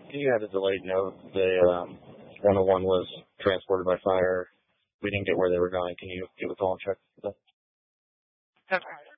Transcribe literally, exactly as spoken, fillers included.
You had a delayed note. The um, one oh one was transported by fire. We didn't get where they were going. Can you give a call and check that? Okay.